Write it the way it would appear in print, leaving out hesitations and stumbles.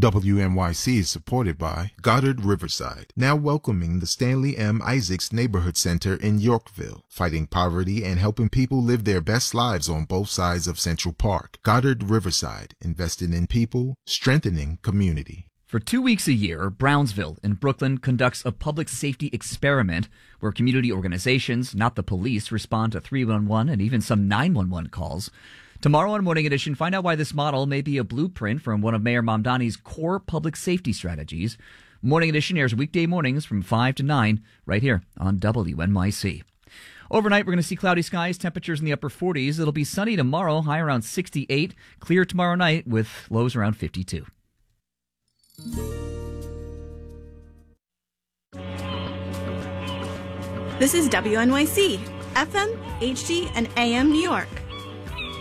WNYC is supported by Goddard Riverside, now welcoming the Stanley M. Isaacs Neighborhood Center in Yorkville, fighting poverty and helping people live their best lives on both sides of Central Park. Goddard Riverside, invested in people, strengthening community. For 2 weeks a year, Brownsville in Brooklyn conducts a public safety experiment where community organizations, not the police, respond to 311 and even some 911 calls. Tomorrow on Morning Edition, find out why this model may be a blueprint from one of Mayor Mamdani's core public safety strategies. Morning Edition airs weekday mornings from 5 to 9 right here on WNYC. Overnight, we're going to see cloudy skies, temperatures in the upper 40s. It'll be sunny tomorrow, high around 68. Clear tomorrow night with lows around 52. This is WNYC, FM, HD, and AM New York.